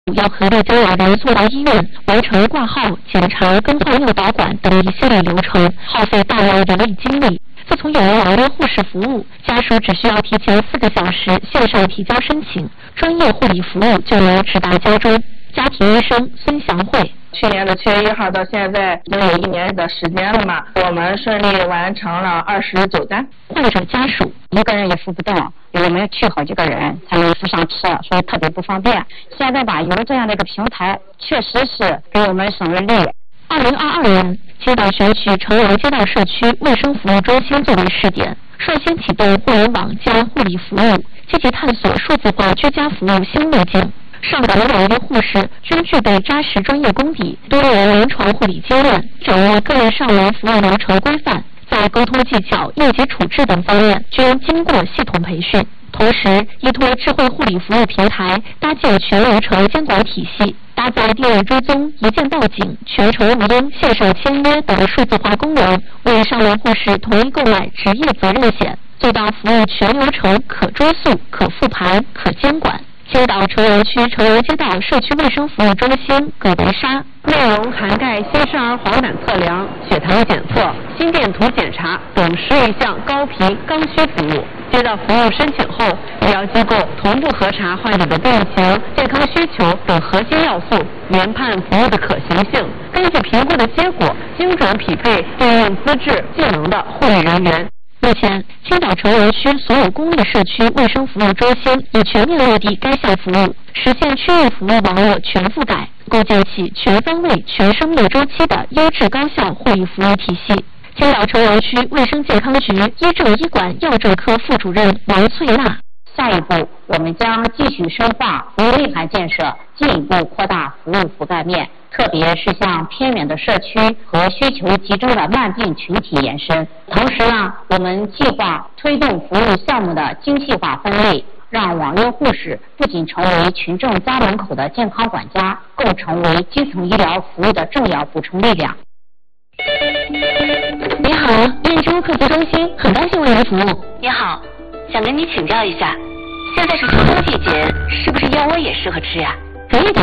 要合力将老人送到医院，完成挂号、检查、更换尿导管等一系列流程，耗费大量人力精力。自从有了老人护士服务，家属只需要提前4个小时线上提交申请，专业护理服务就能直达家中。家庭医生孙祥慧。 去年的7月1号到现在已经有1年的时间了嘛，我们顺利完成了29单。 患者家属一个人也扶不动，我们去好几个人才能扶上车，所以特别不方便。现在吧，有这样的一个平台，确实是给我们省了力。 2022年，青岛选取城阳街道社区卫生服务中心作为试点，率先启动互联网加护理服务，积极探索数字化居家服务新路径。上岗的老人护士均具备扎实专业功底，多年临床护理经验，掌握各类上门服务流程规范，在沟通技巧、应急处置等方面均经过系统培训。同时，依托智慧护理服务平台，搭建全流程监管体系，搭载定位追踪、一键报警、全程录音、线上签约等数字化功能，为上门护士统一购买职业责任险，做到服务全流程可追溯、可复盘、可监管。青岛城阳区城阳街道社区卫生服务中心葛维莎， 内容涵盖新生儿黄疸测量、血糖检测、心电图检查等11项高频刚需服务。接到服务申请后，医疗机构同步核查患者的病情、健康需求等核心要素，研判服务的可行性，根据评估的结果，精准匹配对应资质、技能的护理人员。 目前，青岛城阳区所有公立社区卫生服务中心已全面落地该项服务，实现区域服务网络全覆盖，构建起全方位、全生命周期的优质高效护理服务体系。青岛城阳区卫生健康局医政医管药政科副主任王翠娜。 下一步，我们将继续深化服务内涵建设，进一步扩大服务覆盖面，特别是向偏远的社区和需求集中的慢病群体延伸。同时呢，我们计划推动服务项目的精细化分类，让网约护士不仅成为群众家门口的健康管家，更成为基层医疗服务的重要补充力量。 你好，燕州客服中心，很高兴为您服务。 你好，想跟你请教一下，现在是秋冬季节，是不是燕窝也适合吃呀？ 可以的。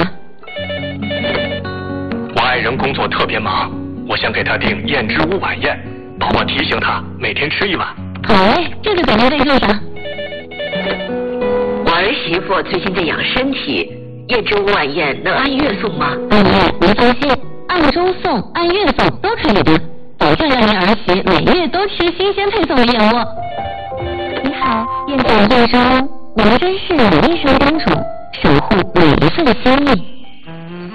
我爱人工作特别忙，我想给他订燕之屋晚宴，帮我提醒他每天吃1碗。 好嘞，这就在您备注上。 我儿媳妇最近在养身体，燕之屋晚宴能按月送吗？ 阿姨，您放心，按周送、按月送都可以的，保证让您儿媳每月都吃新鲜配送的燕窝。你好，燕总燕生，我们真是每一声叮嘱，守护每一份的心意。